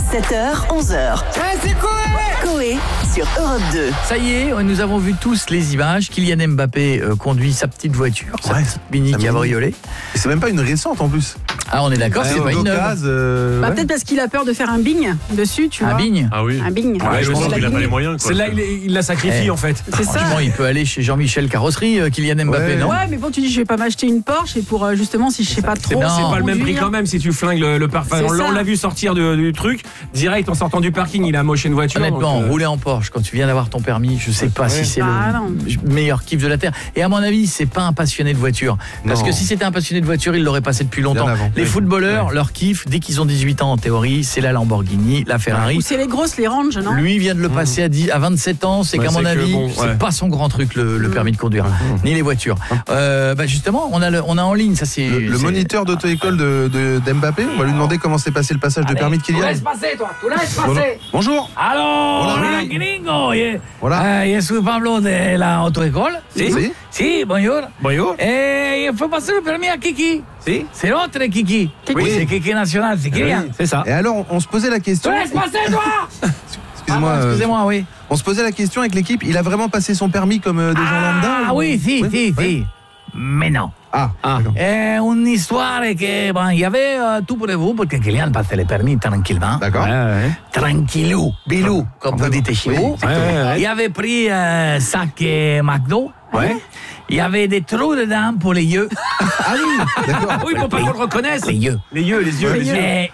7h, 11h. C'est Coé sur Europe 2. Ça y est, nous avons vu tous les images. Kylian Mbappé conduit sa petite voiture, sa petite Mini cabriolet. Et c'est même pas une récente en plus. Ah, on est d'accord, c'est pas une neuve. Peut-être parce qu'il a peur de faire un bing dessus, tu vois. Un bing. Ah oui. Un bing. Ouais, je pense qu'il a pas les moyens. C'est là il la sacrifie en fait. C'est ça. Franchement, il peut aller chez Jean-Michel Carrosserie, Kylian Mbappé, non? Ouais, mais bon, tu dis, je vais pas m'acheter une Porsche et pour justement, si je sais pas trop. Non. C'est pas le même prix conduire. quand même si tu flingues le parfum. C'est On ça. l'a vu sortir du truc direct en sortant du parking, il a moché une voiture. Honnêtement, donc, rouler en Porsche quand tu viens d'avoir ton permis, je sais pas si c'est le meilleur kiff de la Terre. Et à mon avis, c'est pas un passionné de voiture. Parce que si c'était un passionné de voiture, il l'aurait passé depuis longtemps. Les footballeurs, leur kiff, dès qu'ils ont 18 ans en théorie, c'est la Lamborghini, la Ferrari. Ou c'est les grosses, les Range, non? Lui vient de le passer à 27 ans, c'est qu'à mon avis, c'est pas son grand truc le permis de conduire, ni les voitures. Justement, on a en ligne, ça c'est le moniteur d'auto-école d'Mbappé. On va lui demander comment s'est passé le passage de permis de Kylian. passer, toi. Tu laisses passer. Bonjour. Alors, Hola, gringo, Voilà. je suis Pablo de la auto-école. Si. Si, bonjour. Bonjour. Et il faut passer le permis à Kiki. Si. C'est l'autre Kiki. Oui. C'est Kiki national, c'est Kylian. C'est ça. Et alors, on se posait la question. Tu laisses passer, toi. Excusez-moi. Excusez-moi, oui. On se posait la question avec l'équipe. Il a vraiment passé son permis comme des gens lambda? Ah oui, si. Oui. Mais non. Ah. D'accord. Une histoire que, il y avait tout pour vous, parce que Kylian passait le permis tranquillement. D'accord. Tranquillou, bilou, comme vous dites chez vous. Il avait pris sac McDo. Ouais. Il y avait des trous dedans pour les yeux. Ah oui. D'accord. Oui, pour pas qu'on le reconnaisse. Les yeux. Les yeux. Mais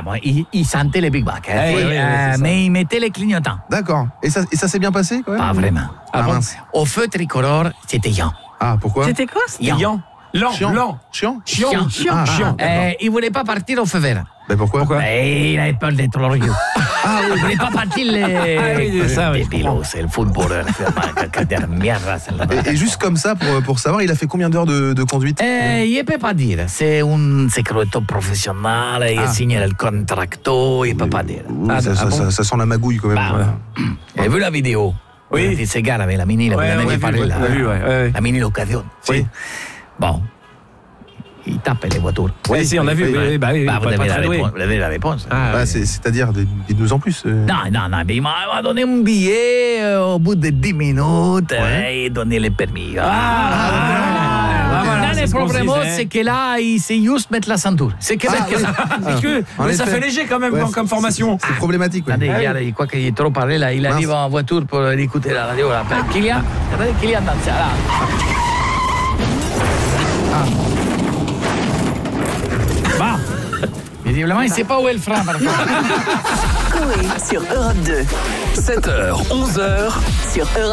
il sentait les Big Mac. Mais il mettait les clignotants. D'accord. Et ça s'est bien passé quand même? Pas vraiment. Ah mince. Au feu tricolore, c'était Jean. Ah, pourquoi? C'était quoi? Chiant. Lent. Chiant. Chiant. Il voulait pas partir au feu vert. Ben pourquoi? Il avait peur d'être glorieux. Il voulait pas partir les... ça, oui. C'est le footballeur. Et juste comme ça, pour savoir, il a fait combien d'heures de conduite? Il ne peut pas dire. C'est un secreto professionnel. Il a signé le contracto. Il ne peut pas dire. Ça sent la magouille quand même. Vous avez vu la vidéo? Oui. Il se gare avec la Mini, vous en avez parlé là. La Mini Location. Oui. Bon. Il tape les voitures. Oui, si, on a vu. Oui, vous avez la réponse. C'est-à-dire, dites-nous en plus. Non, mais il m'a donné un billet au bout de 10 minutes et donné le permis. Le problème, c'est que là, il sait juste mettre la ceinture. C'est que mais ça fait léger quand même comme formation. C'est problématique. Attendez, il croit qu'il est trop parlé là. Il arrive en voiture pour écouter la radio. Kylian, dans ça là. Visiblement, il ne sait pas où est le frein, par contre. Coé sur Europe 2. 7h, 11h. Sur Europe